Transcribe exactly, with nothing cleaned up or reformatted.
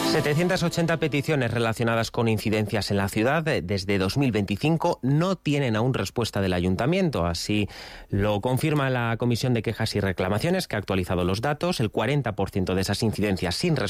setecientas ochenta peticiones relacionadas con incidencias en la ciudad desde dos mil veinticinco no tienen aún respuesta del Ayuntamiento. Así lo confirma la Comisión de Quejas y Reclamaciones, que ha actualizado los datos. El cuarenta por ciento de esas incidencias sin respuesta